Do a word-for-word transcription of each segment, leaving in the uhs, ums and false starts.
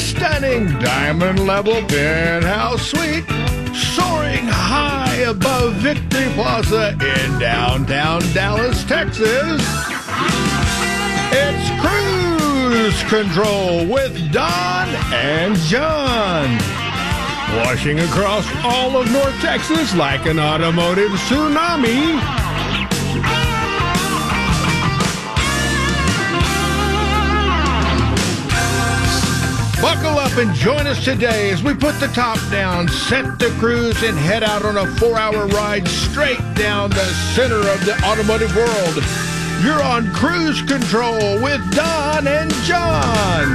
stunning diamond-level penthouse suite soaring high above Victory Plaza in downtown Dallas, Texas. It's Cruise Control with Don and John. Washing across all of North Texas like an automotive tsunami. Buckle up and join us today as we put the top down, set the cruise, and head out on a four-hour ride straight down the center of the automotive world. You're on Cruise Control with Don and John.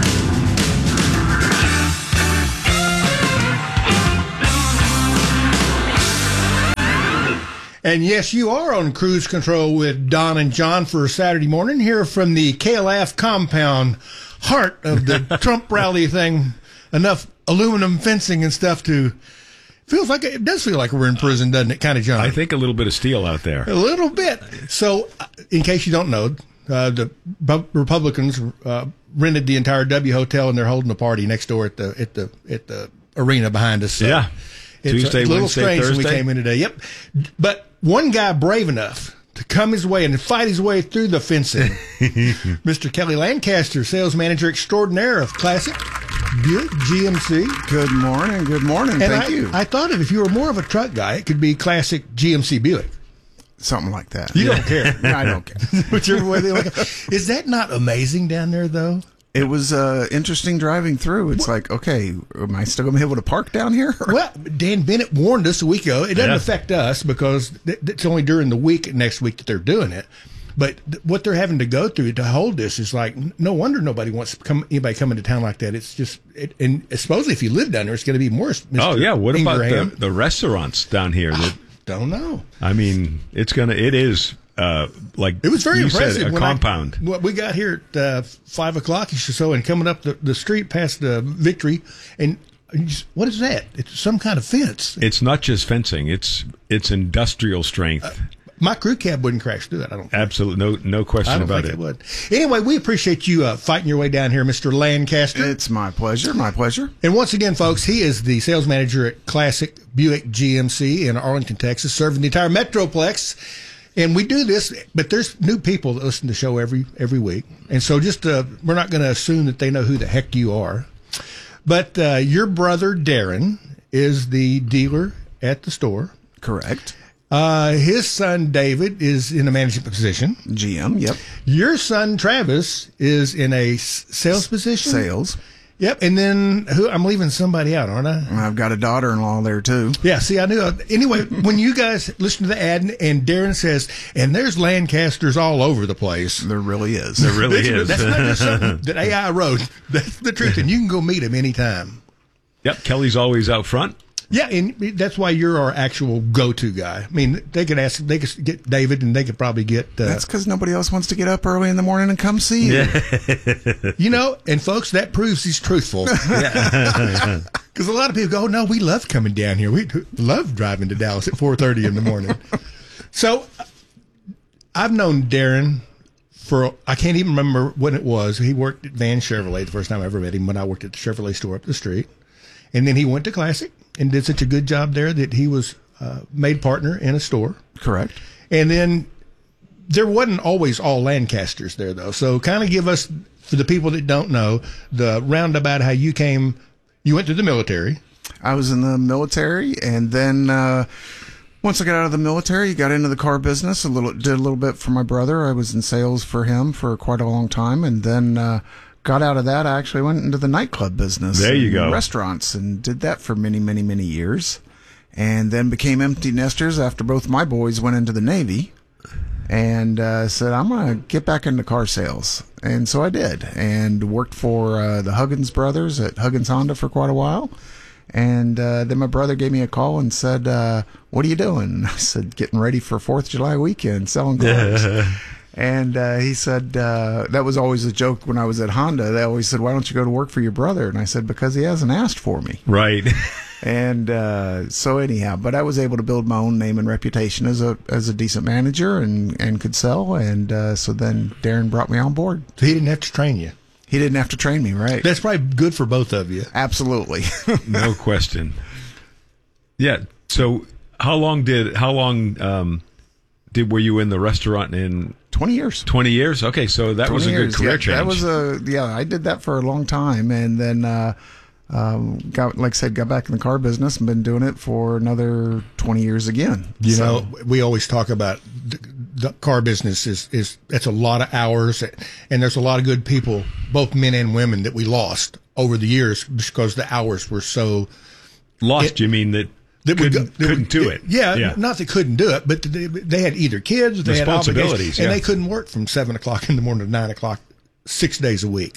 And yes, you are on Cruise Control with Don and John for Saturday morning here from the K L F compound, heart of the Trump rally thing. Enough aluminum fencing and stuff to feels like it does feel like we're in prison, doesn't it? Kind of, John. I think a little bit of steel out there. A little bit. So, in case you don't know, uh, the Republicans uh, rented the entire W Hotel and they're holding a party next door at the at the at the arena behind us. So yeah. It's Tuesday, a, a little Wednesday, strange Thursday. when we came in today. Yep. But one guy brave enough to come his way and fight his way through the fencing, Mister Kelly Lancaster, sales manager extraordinaire of Classic Buick G M C. Good morning. Good morning. And Thank I, you. I thought if you were more of a truck guy, it could be Classic G M C Buick. Something like that. You don't care. No, I don't care. Whichever way they look. Is that not amazing down there, though? It was uh, interesting driving through. It's what? like, okay, am I still going to be able to park down here? Well, Dan Bennett warned us a week ago. It doesn't yeah. affect us because it's only during the week next week that they're doing it. But th- what they're having to go through to hold this is like, no wonder nobody wants to come, anybody coming to town like that. It's just, it, and supposedly if you live down there, it's going to be worse. Mister Oh, yeah. What Ingraham. about the, the restaurants down here? That, Don't know. I mean, it's going to, it is. Uh, like it was very you impressive. Said, a when compound. I, well, we got here at uh, five o'clock or so, and coming up the, the street past the Victory, and you just, what is that? It's some kind of fence. It's not just fencing; it's it's industrial strength. Uh, my crew cab wouldn't crash through that. I don't. Think. Absolutely, no no question I don't about think it. it would. Anyway, we appreciate you uh, fighting your way down here, Mister Lancaster. It's my pleasure. My pleasure. And once again, folks, he is the sales manager at Classic Buick G M C in Arlington, Texas, serving the entire Metroplex. And we do this, but there's new people that listen to the show every every week. And so just uh, we're not going to assume that they know who the heck you are. But uh, your brother, Darren, is the dealer at the store. Correct. Uh, his son, David, is in a management position. G M, yep. Your son, Travis, is in a s- sales position. Sales. Yep. And then who? I'm leaving somebody out, aren't I? I've got a daughter-in-law there, too. Yeah, see, I knew. Uh, anyway, when you guys listen to the ad and, and Darren says, and there's Lancasters all over the place. There really is. There really that's, is. That's not just something that A I wrote. That's the truth, and you can go meet him anytime. Yep, Kelly's always out front. Yeah, and that's why you're our actual go-to guy. I mean, they could ask, they could get David, and they could probably get. Uh, That's because nobody else wants to get up early in the morning and come see you. Yeah. You know, and folks, that proves he's truthful. Because a lot of people go, oh, no, we love coming down here. We love driving to Dallas at four thirty in the morning. So I've known Darren for, I can't even remember when it was. He worked at Van Chevrolet the first time I ever met him when I worked at the Chevrolet store up the street. And then he went to Classic and did such a good job there that he was uh, made partner in a store. Correct. And then there wasn't always all Lancasters there, though. So kind of give us, for the people that don't know, the roundabout how you came, you went to the military. I was in the military, and then uh, once I got out of the military, got into the car business. A little, did a little bit for my brother. I was in sales for him for quite a long time, and then uh, got out of that. I actually went into the nightclub business. There you go. Restaurants, and did that for many, many, many years, and then became empty nesters after both my boys went into the Navy. And uh, said, I'm going to get back into car sales. And so I did. And worked for uh, the Huggins brothers at Huggins Honda for quite a while. And uh, then my brother gave me a call and said, uh, what are you doing? And I said, getting ready for fourth of July weekend, selling cars. And uh, he said, uh, that was always a joke when I was at Honda. They always said, why don't you go to work for your brother? And I said, because he hasn't asked for me. Right. And uh, so anyhow, but I was able to build my own name and reputation as a as a decent manager and, and could sell. And uh, so then Darren brought me on board. So he didn't have to train you. He didn't have to train me, right? That's probably good for both of you. Absolutely. No question. Yeah. So how long did how long um, did were you in the restaurant in twenty years. twenty years? Okay, so that was a good years. career yeah, change. That was a yeah. I did that for a long time, and then uh, um, got like I said, got back in the car business and been doing it for another twenty years again. You So- know, we always talk about the, the car business is is it's a lot of hours, and there's a lot of good people, both men and women, that we lost over the years because the hours were so. Lost, it- you mean that, That would couldn't, go- that couldn't would- do it. Yeah, Yeah. not that couldn't do it, but they, they had either kids, they had Responsibilities, obligations, yeah. and they couldn't work from seven o'clock in the morning to nine o'clock, six days a week.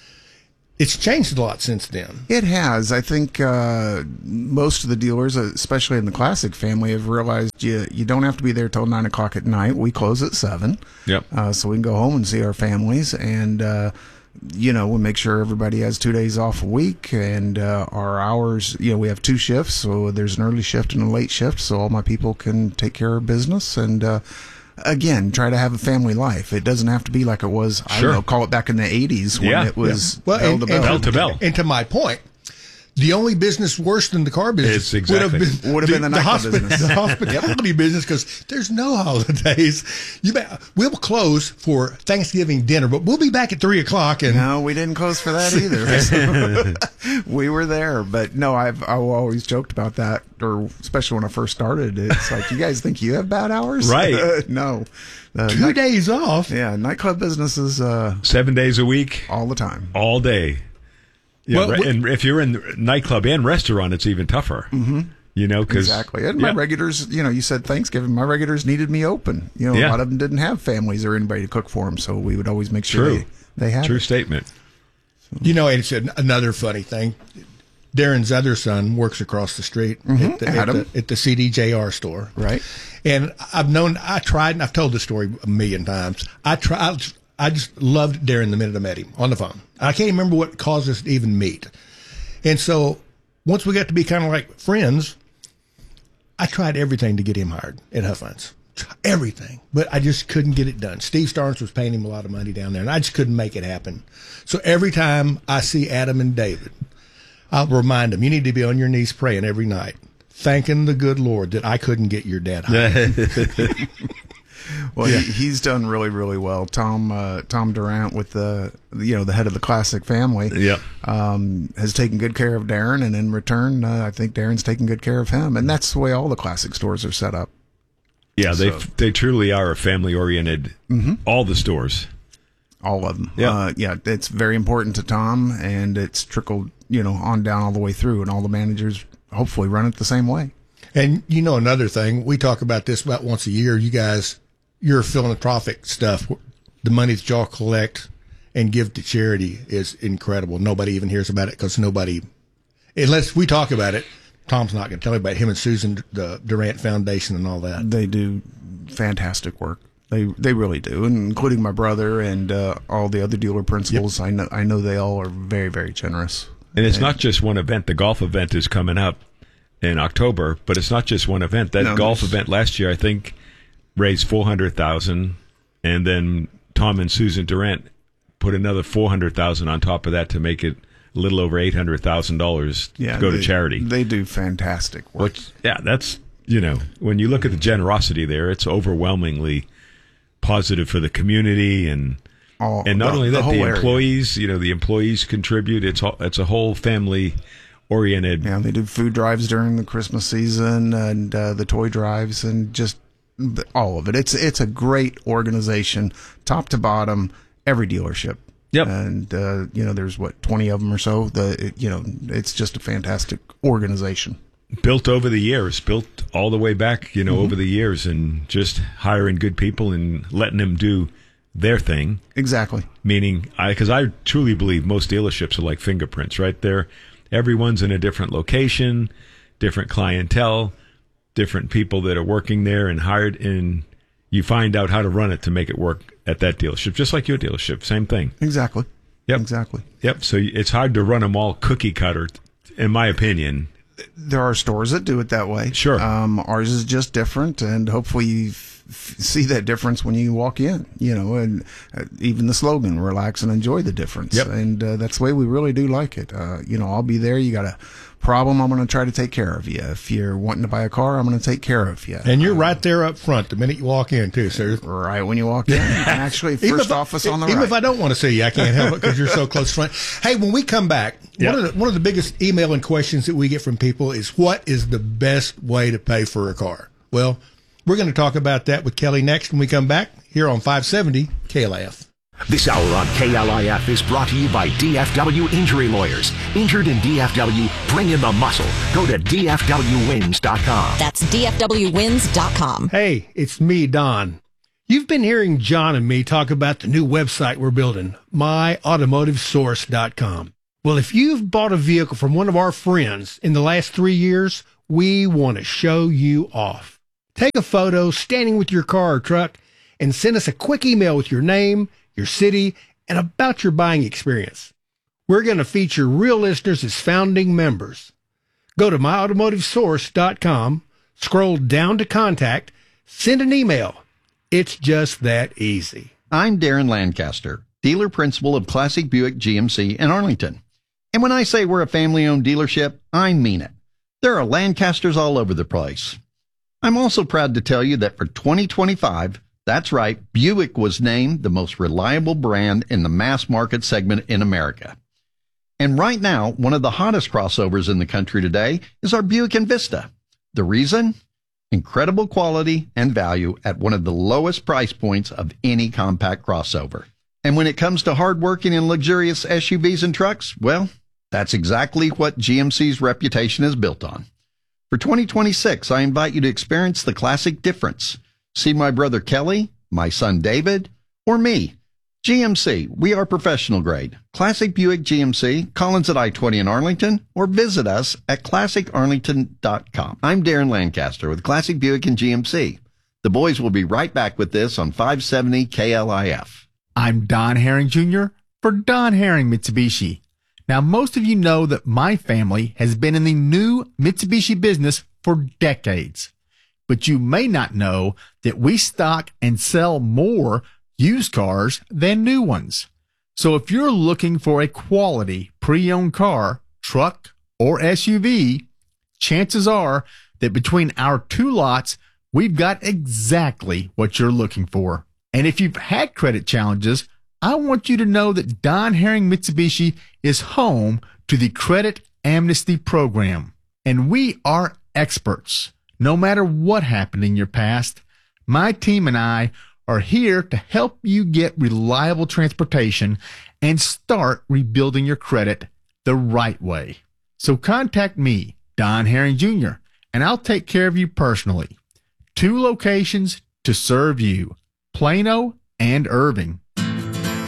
It's changed a lot since then. It has. I think uh, most of the dealers, especially in the Classic family, have realized you you don't have to be there till nine o'clock at night. We close at seven, Yep. uh, so we can go home and see our families, and uh, you know we make sure everybody has two days off a week, and uh, our hours. You know we have two shifts, so there's an early shift and a late shift, so all my people can take care of business and. Uh, Again, try to have a family life. It doesn't have to be like it was, I Sure. don't know, call it back in the eighties when Yeah. it was Well, bell and, to and, bell. Bell to bell. and to my point, the only business worse than the car business It's would have exactly- been Would have been the nightclub hospi- business. the hospitality business, because there's no holidays. You bet, we'll close for Thanksgiving dinner, but we'll be back at three o'clock. And No, we didn't close for that either. So, we were there, but no, I've I always joked about that, or especially when I first started. It's like, you guys think you have bad hours, Right. no, uh, two night- days off. yeah, nightclub business is uh, Seven days a week, all the time. all day. Yeah, Well, re- w- and if you're in the nightclub and restaurant, it's even tougher. Mm-hmm. You know, because Exactly, and my yeah. regulars, you know, you said Thanksgiving. My regulars needed me open. You know, Yeah. a lot of them didn't have families or anybody to cook for them, so we would always make sure True. they, they had True it. statement. You know, it's an, another funny thing. Darren's other son works across the street at, the, at, Adam. the, at the C D J R store. Right. And I've known, I tried, and I've told this story a million times. I tried, I just loved Darren the minute I met him on the phone. I can't remember what caused us to even meet. And so once we got to be kind of like friends, I tried everything to get him hired at Huff Hunts. Everything. But I just couldn't get it done. Steve Starnes was paying him a lot of money down there, and I just couldn't make it happen. So every time I see Adam and David, I'll remind them, you need to be on your knees praying every night, thanking the good Lord that I couldn't get your dad hired. Well, he, he's done really, really well. Tom uh, Tom Durant, with the you know the head of the Classic family, Yep. um, has taken good care of Darren, and in return, uh, I think Darren's taking good care of him, and that's the way all the Classic stores are set up. Yeah, they So- they truly are a family oriented. All the stores. All of them. Yeah. uh, yeah. It's very important to Tom, and it's trickled you know on down all the way through, and all the managers hopefully run it the same way. And you know, another thing, we talk about this about once a year. You guys, your philanthropic stuff, the money that y'all collect and give to charity is incredible. Nobody even hears about it because nobody, unless we talk about it, Tom's not going to tell you about it. Him and Susan, the Durant Foundation and all that. They do fantastic work. They they really do, and including my brother and uh, all the other dealer principals. I know I know they all are very, very generous. And it's not just one event. The golf event is coming up in October, but it's not just one event. That No, golf there's- event last year, I think, raised four hundred thousand, and then Tom and Susan Durant put another four hundred thousand on top of that to make it a little over eight hundred thousand dollars to go they, to charity. They do fantastic work. Which, yeah, that's, you know, when you look at the generosity there, it's overwhelmingly positive for the community, and All- and not the- only the that, whole the area. employees, you know, the employees contribute. It's all, it's a whole family oriented. Yeah, they do food drives during the Christmas season and uh, the toy drives and just the, all of it. It's it's a great organization, top to bottom, every dealership. Yep. And uh, you know, there's what twenty of them or so. The it, you know, it's just a fantastic organization. Built over the years, built all the way back, you know, Mm-hmm. over the years, and just hiring good people and letting them do their thing. Exactly. Meaning, I because I truly believe most dealerships are like fingerprints, right? There, everyone's in a different location, different clientele, different people that are working there and hired, and you find out how to run it to make it work at that dealership, just like your dealership. Same thing. Exactly. Yep. Exactly. Yep. So it's hard to run them all cookie cutter, in my opinion. There are stores that do it that way. Sure. Um, ours is just different, and hopefully f- see that difference when you walk in, you know, and uh, even the slogan, relax and enjoy the difference. Yep. And uh, that's the way we really do like it. Uh, you know, I'll be there. You got a problem, I'm going to try to take care of you. If you're wanting to buy a car, I'm going to take care of you. And you're uh, right there up front the minute you walk in, too, sir. Right when you walk in. Actually, first office on the even right. Even if I don't want to see you, I can't help it because you're so close front. Hey, when we come back, yep. one of the, one of the biggest email and questions that we get from people is, what is the best way to pay for a car? Well, we're going to talk about that with Kelly next when we come back here on five seventy K L I F. This hour on K L I F is brought to you by D F W Injury Lawyers. Injured in D F W? Bring in the muscle. Go to D F W wins dot com. That's D F W wins dot com. Hey, it's me, Don. You've been hearing John and me talk about the new website we're building, my automotive source dot com. Well, if you've bought a vehicle from one of our friends in the last three years, we want to show you off. Take a photo standing with your car or truck and send us a quick email with your name, your city, and about your buying experience. We're going to feature real listeners as founding members. Go to my automotive source dot com, scroll down to contact, send an email. It's just that easy. I'm Darren Lancaster, dealer principal of Classic Buick G M C in Arlington. And when I say we're a family-owned dealership, I mean it. There are Lancasters all over the place. I'm also proud to tell you that for twenty twenty-five, that's right, Buick was named the most reliable brand in the mass market segment in America. And right now, one of the hottest crossovers in the country today is our Buick Envista. The reason? Incredible quality and value at one of the lowest price points of any compact crossover. And when it comes to hardworking and luxurious S U Vs and trucks, well, that's exactly what G M C's reputation is built on. For twenty twenty-six, I invite you to experience the classic difference. See my brother Kelly, my son David, or me. G M C, we are professional grade. Classic Buick G M C, Collins at I twenty in Arlington, or visit us at classic arlington dot com. I'm Darren Lancaster with Classic Buick and G M C. The boys will be right back with this on five seventy K L I F. I'm Don Herring Junior for Don Herring Mitsubishi. Now, most of you know that my family has been in the new Mitsubishi business for decades. But you may not know that we stock and sell more used cars than new ones. So if you're looking for a quality pre-owned car, truck, or S U V, chances are that between our two lots, we've got exactly what you're looking for. And if you've had credit challenges, I want you to know that Don Herring Mitsubishi is home to the Credit Amnesty Program. And we are experts. No matter what happened in your past, my team and I are here to help you get reliable transportation and start rebuilding your credit the right way. So contact me, Don Herring Junior, and I'll take care of you personally. Two locations to serve you, Plano and Irving.